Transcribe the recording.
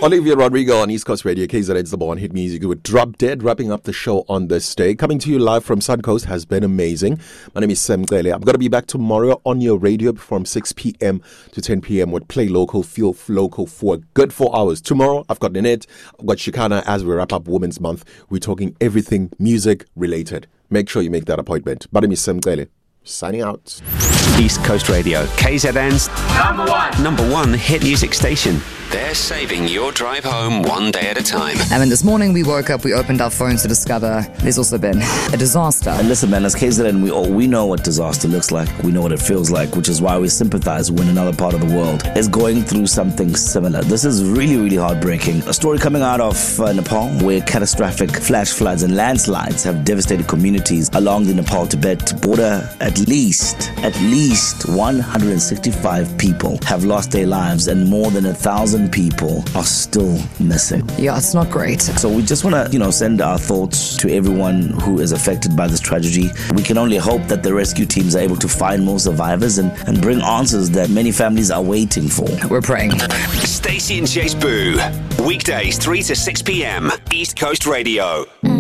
Olivia Rodrigo on East Coast Radio, KZN's The Born Hit Music with Drop Dead, wrapping up the show on this day. Coming to you live from Suncoast has been amazing. My name is Sam Cele. I'm going to be back tomorrow on your radio from 6 p.m. to 10 p.m. with Play Local, Feel Local for a good 4 hours. Tomorrow, I've got Nanette, I've got Shikana as we wrap up Women's Month. We're talking everything music related. Make sure you make that appointment. My name is Sam Cele. Signing out. East Coast Radio, KZN's number one hit music station. They're saving your drive home one day at a time. And then this morning we woke up, we opened our phones to discover there's also been a disaster. And listen, man, as KZN, we know what disaster looks like. We know what it feels like, which is why we sympathize when another part of the world is going through something similar. This is really, really heartbreaking. A story coming out of Nepal, where catastrophic flash floods and landslides have devastated communities along the Nepal-Tibet border. At least 165 people have lost their lives, and more than 1,000 people are still missing. Yeah, it's not great. So we just want to, send our thoughts to everyone who is affected by this tragedy. We can only hope that the rescue teams are able to find more survivors and bring answers that many families are waiting for. We're praying. Stacey and Chase Boo, weekdays 3 to 6 p.m. East Coast Radio.